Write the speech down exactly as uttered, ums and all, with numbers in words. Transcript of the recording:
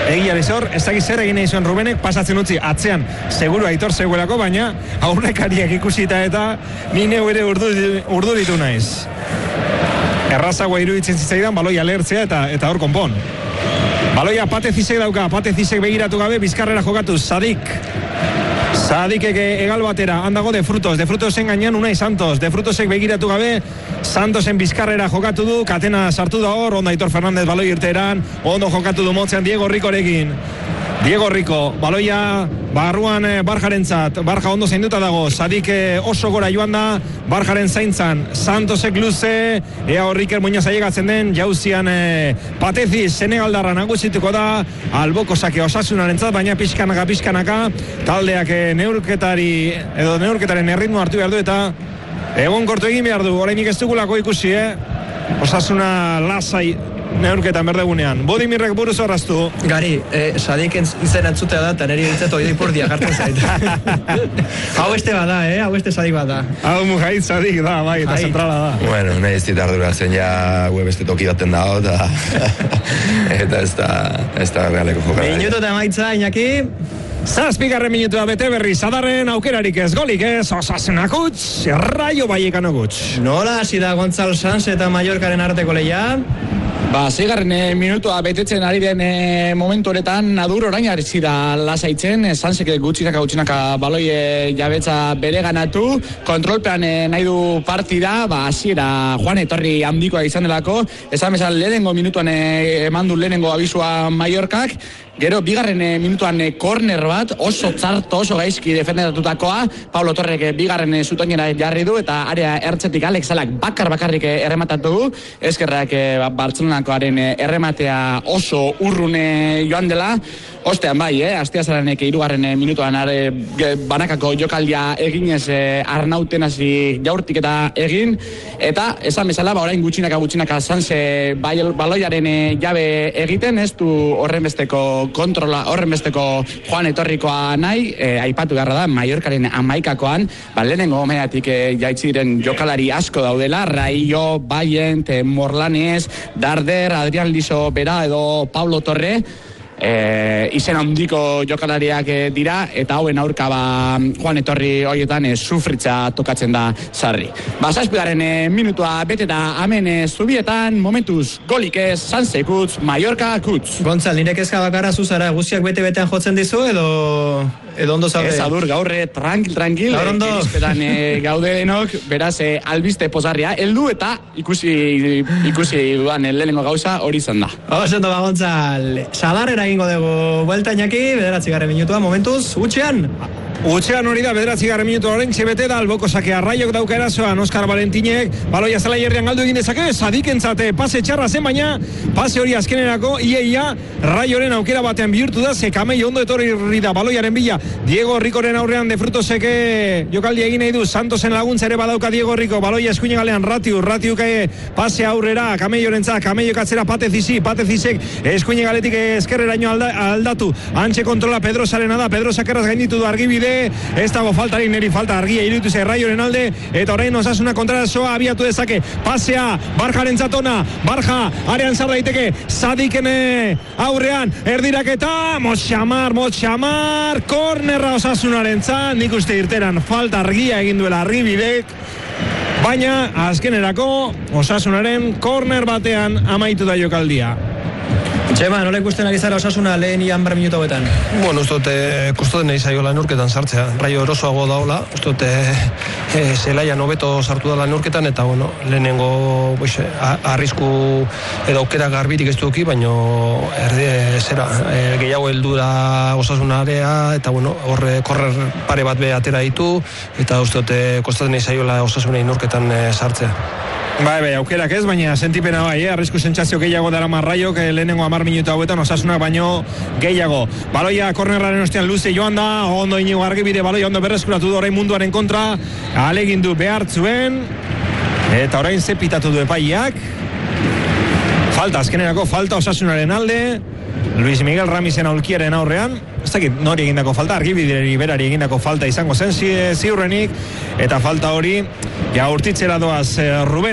Egia lezor, ez dakiz zer egin nahi zuen Rubenek, pasatzen utzi, atzean, seguru Aitor zegoelako, baina aurrekariak ikusita eta ni neu ere urdu, urdu ditu naiz. Errazagoa iruditzen zitzaidan, baloia lehertzea eta eta hor konpon. Baloia Pate Zizek dauka, Pate Zizek begiratu gabe, bizkarrera jokatu, Sadik. Sadikek egal batera, handago De Frutos, De Frutosen gainean Unai Santos, De Frutosek begiratu gabe, Santosen bizkarrera jokatu du, Katena sartu da hor, ondo Aitor Fernandez baloi irteeran, ondo jokatu du motzean Diego Ricorekin. Diego Rico, baloia barruan eh, Barjarentzat, Barja ondo zainduta dago, Sadik eh, oso gora joan da, Barjaren zaintzan, Santosek luze, ea horriker Muñoz ailegatzen den, jauzian eh, Patezi Senegaldarra nagusituko da, alboko sake Osasunarentzat, baina pixkanaka, pixkanaka, taldeak eh, neurketari, edo neurketaren erritmo hartu behar du eta egon kortu egin behar du, orainik ez dugulako ikusi, eh? Osasuna lasai neurketan berdegunean. Bodimirrek buruz horraztu. Gari, eh, Sadik izen entzutea da, eta niri dintzat hori ipurdia jartzen zait. Hau este bada, eh? Hau este Sadik bada. Hau mujait Sadik da, bai, eta zentrala da. Bueno, nahi ez dit arduratzen ja web este toki baten dago, eta eta ez da, ez da realeko jokara. Minutu eta maitza, Iñaki. Zazpigarren minutua bete berri, Zadarren aukerarik ez, golik ez, Osasunak utz, Raio Vallecano gutz. Nola hasi da Gontzal Sanz eta Mallorcaren arteko leia? Ba, zeigarren e, minutua betetzen ari den e, momentu honetan Nadur orain ari da lasaitzen, e, Sanzek gutxinaka gutxinaka baloi e, jabetza bere ganatu, kontrolpean e, nahi du partida, ba, hasiera Juan Etorri handikoa izan delako, esan bezala lehenengo minutuan e, eman du lehenengo abisua Mallorcak, gero bigarren e, minutuan e, korner bat, oso txarto, oso gaizki defendatutakoa, Pablo Torrek e, bigarren e, zutoinera jarri du, eta area ertzetik Alex Salak bakar bakarrik e, errematatu du, eskerrak e, ba, Bartzelonakoaren e, errematea oso urrune joan dela, ostean bai, eh, Astiazaranek hirugarren e, minutuan are, banakako jokaldia eginez e, Arnauten hasi jaurtik eta egin, eta esan bezala, ba, orain gutxinaka gutxinaka Sanze bai, baloiaren e, jabe egiten, ez du horrenbesteko kontrola, horrenbesteko Juan Etorrikoa nahi, e, aipatu beharra da, Mallorcaren amaikakoan, ba, lehenengo omeatik e, jaitziren jokalari asko daudela, Raio, Baient, Morlanes, Darder, Adrián Liso Bera edo Pablo Torre, E, izen handiko jokalariak e, dira, eta hauen aurka ba, Juan Etorri horietan e, sufritza tokatzen da sarri. Ba, zazpigaren e, minutua beteta hemen e, zubietan, momentuz golik ez, Sanzek utz, Mallorca kutz. Gontzal, nire kezka bakarra zuzara, guztiak bete-betean jotzen dizu, edo, edo ondo zaude? Ez adur, gaurre, tranquil, tranquil, gaur ondo. Erizpetan e, gaude denok, beraz, e, albiste pozarria, heldu eta ikusi, ikusi duan lehenengo gauza hori izan da. Oso ondo ba, Gontzal, Zadarrera egingo dugu buelta, Iñaki, bederatzigarren minutua, momentuz, utxean. Utxean hori da, bederatzigarren minutu horren txebete da, alboko sakea Raiok dauka erasoan, Oskar Valentinek, baloia zela hierrian galdu egin dezake, Sadikentzate, pase txarra zen, baina pase hori azkenerako, iaia, Raioren aukera batean bihurtu da, ze Kamei ondo etorri da, baloiaren bila, Diego Ricoren aurrean De Frutoseke jokaldi egin nahi du, Santosen laguntza ere badauka Diego Rico, baloia eskuine galean Ratiu, Ratiu kae pase aurrera, Kameiorentzat, Kameiok atzera Pate Zizi, Pate Zizek eskuine galetik eskerreraino alda, aldatu, antxe kontrola Pedro Sarena da, Pedro Sakerraz gainditu du argibide, ez dago faltarik, neri falta argia irutu ze Raioren alde, eta orain Osasuna kontrasoa abiatu dezake, pasea Barjaren zatona, Barja arean zar daiteke, Sadiken aurrean, erdiraketa Motxamar, Motxamar kornerra Osasunaren zan, nik uste irteran falta argia egin duela argibidek, baina azkenerako Osasunaren korner batean amaitu da jokaldia. Txema, nola ikusten ari zara Osasuna lehen ian bar minutu hauetan? Bueno, ez dute, kostaten nahi zaiola neurketan sartzea. Raio erosoago daola, ez dute e, zelaian hobeto sartu da neurketan, eta bueno, lehenengo boiz, arrisku edo aukera garbirik ez duki, baina erde, zera, e, gehiago heldu da Osasuna area, eta bueno, horre korrer pare bat be atera ditu, eta ez dute kostaten nahi zaiola Osasuna neurketan e, sartzea. Bai, bai, aukerak ez, baina sentipena bai, eh? Arrisku sentsazio gehiago dara Marraiok, lehenengo hamar minutu hauetan Osasunak baino gehiago. Baloia kornerraren ostean luze joan da, ondo Inigo Argibide, baloia ondo berreskuratu du orain munduaren kontra, alegin du behar zuen, eta orain zepitatu du epaiak. Falta, azkenerako falta Osasunaren alde, Luis Miguel Ramisen aulkiaren aurrean, ez dakit nori egindako falta, Argibideri berari egindako falta izango zen ziurrenik, eta falta hori, ja urtitzera doaz Ruben